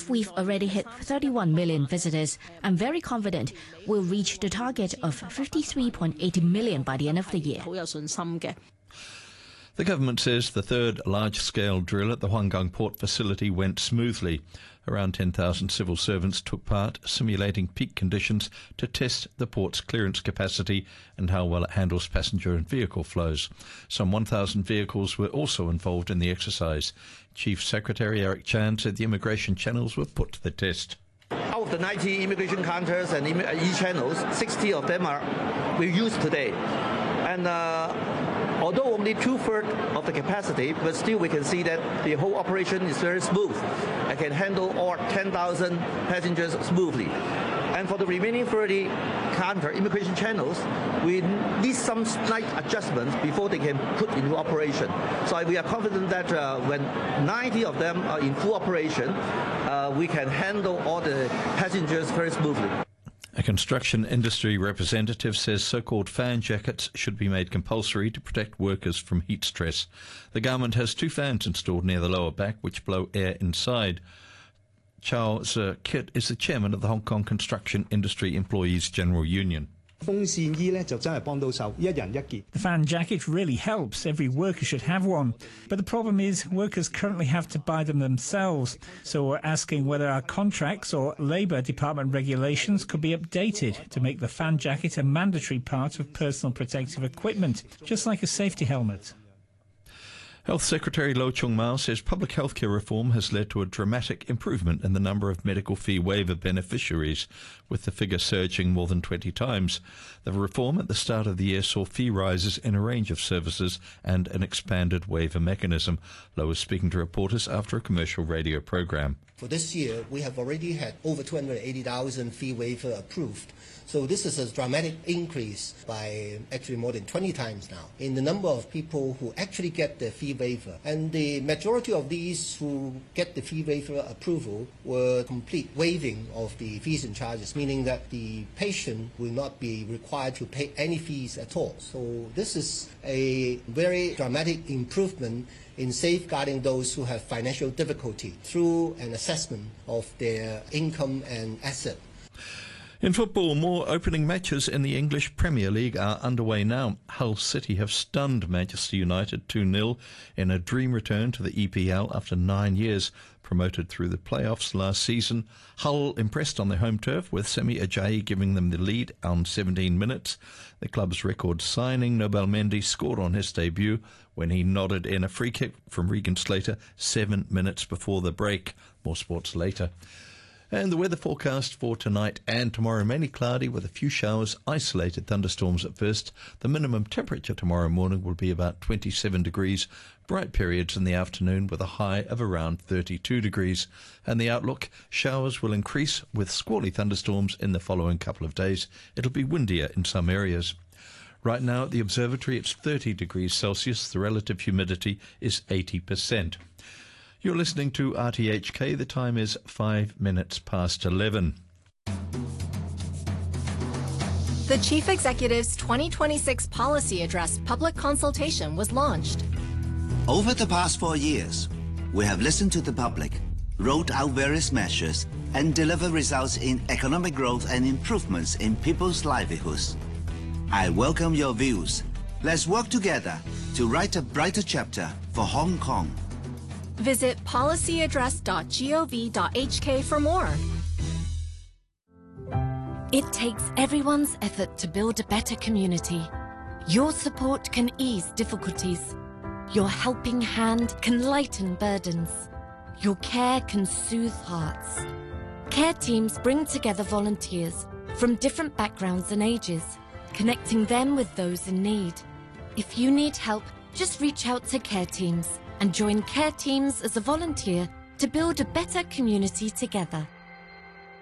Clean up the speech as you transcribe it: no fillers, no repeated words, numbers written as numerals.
if we've already hit 31 million visitors, I'm very confident we'll reach the target of 53.8 million by the end of the year. The government says the third large-scale drill at the Huanggang port facility went smoothly. Around 10,000 civil servants took part, simulating peak conditions to test the port's clearance capacity and how well it handles passenger and vehicle flows. Some 1,000 vehicles were also involved in the exercise. Chief Secretary Eric Chan said the immigration channels were put to the test. Out of the 90 immigration counters and e-channels, 60 of them we use today. And although only 2/3 of the capacity, but still we can see that the whole operation is very smooth. I can handle all 10,000 passengers smoothly. And for the remaining 30 counter immigration channels, we need some slight adjustments before they can put into operation. So we are confident that when 90 of them are in full operation, we can handle all the passengers very smoothly. A construction industry representative says so-called fan jackets should be made compulsory to protect workers from heat stress. The government has 2 fans installed near the lower back which blow air inside. Chow Sze-kit is the chairman of the Hong Kong Construction Industry Employees General Union. The fan jacket really helps. Every worker should have one. But the problem is workers currently have to buy them themselves. So we're asking whether our contracts or Labour Department regulations could be updated to make the fan jacket a mandatory part of personal protective equipment, just like a safety helmet. Health Secretary Lo Chung-mau says public healthcare reform has led to a dramatic improvement in the number of medical fee waiver beneficiaries, with the figure surging more than 20 times. The reform at the start of the year saw fee rises in a range of services and an expanded waiver mechanism. Lo was speaking to reporters after a commercial radio program. For this year, we have already had over 280,000 fee waiver approved. So this is a dramatic increase by actually more than 20 times now in the number of people who actually get the fee waiver. And the majority of these who get the fee waiver approval were complete waiving of the fees and charges, meaning that the patient will not be required to pay any fees at all. So this is a very dramatic improvement in safeguarding those who have financial difficulty through an assessment of their income and asset. In football, more opening matches in the English Premier League are underway now. Hull City have stunned Manchester United 2-0 in a dream return to the EPL after 9 years. Promoted through the playoffs last season, Hull impressed on their home turf with Semi Ajayi giving them the lead on 17 minutes. The club's record signing, Nobel Mendy, scored on his debut when he nodded in a free kick from Regan Slater 7 minutes before the break. More sports later. And the weather forecast for tonight and tomorrow, mainly cloudy with a few showers, isolated thunderstorms at first. The minimum temperature tomorrow morning will be about 27 degrees, bright periods in the afternoon with a high of around 32 degrees. And the outlook, showers will increase with squally thunderstorms in the following couple of days. It'll be windier in some areas. Right now at the observatory, it's 30 degrees Celsius. The relative humidity is 80%. You're listening to RTHK. The time is 5 minutes past 11. The Chief Executive's 2026 Policy Address public consultation was launched. Over the past 4 years, we have listened to the public, rolled out various measures, and delivered results in economic growth and improvements in people's livelihoods. I welcome your views. Let's work together to write a brighter chapter for Hong Kong. Visit policyaddress.gov.hk for more. It takes everyone's effort to build a better community. Your support can ease difficulties. Your helping hand can lighten burdens. Your care can soothe hearts. Care teams bring together volunteers from different backgrounds and ages, connecting them with those in need. If you need help, just reach out to care teams and join care teams as a volunteer to build a better community together.